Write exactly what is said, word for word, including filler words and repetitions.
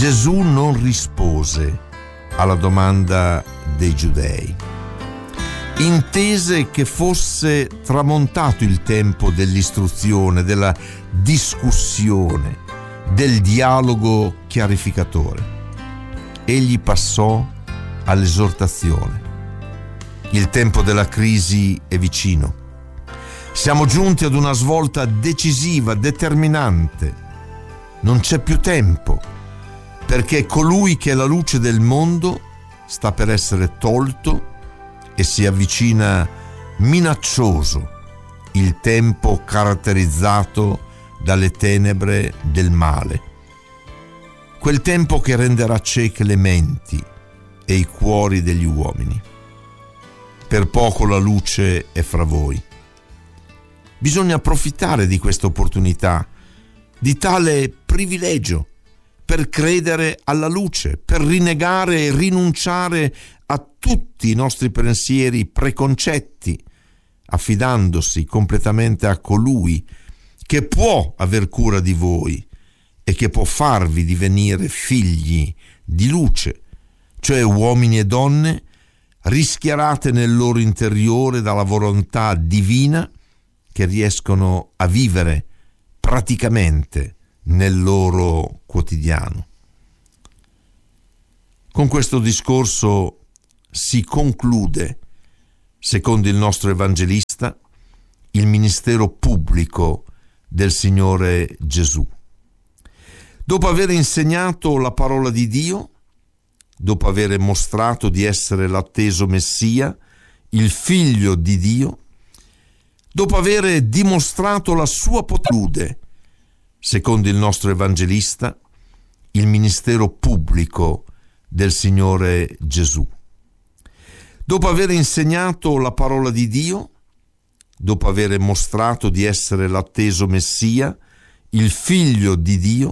Gesù non rispose alla domanda dei giudei. Intese che fosse tramontato il tempo dell'istruzione, della discussione, del dialogo chiarificatore. Egli passò all'esortazione. Il tempo della crisi è vicino. Siamo giunti ad una svolta decisiva, determinante. Non c'è più tempo, perché colui che è la luce del mondo sta per essere tolto e si avvicina minaccioso il tempo caratterizzato dalle tenebre del male. Quel tempo che renderà cieche le menti e i cuori degli uomini. Per poco la luce è fra voi. Bisogna approfittare di questa opportunità, di tale privilegio, per credere alla luce, per rinnegare e rinunciare a tutti i nostri pensieri preconcetti, affidandosi completamente a colui che può aver cura di voi e che può farvi divenire figli di luce, cioè uomini e donne rischiarate nel loro interiore dalla volontà divina, che riescono a vivere praticamente nel loro quotidiano. Con questo discorso si conclude, secondo il nostro evangelista, il ministero pubblico del Signore Gesù. Dopo aver insegnato la parola di Dio, dopo aver mostrato di essere l'atteso Messia, il Figlio di Dio, dopo aver dimostrato la sua potenza, secondo il nostro evangelista, il ministero pubblico del Signore Gesù. Dopo aver insegnato la parola di Dio, dopo aver mostrato di essere l'atteso Messia, il Figlio di Dio,